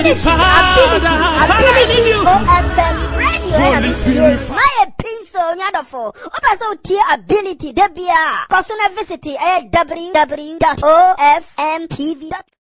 Ability OFM radio my episode nyadofo obaso tie ability debia personal visit www.ofmtv.com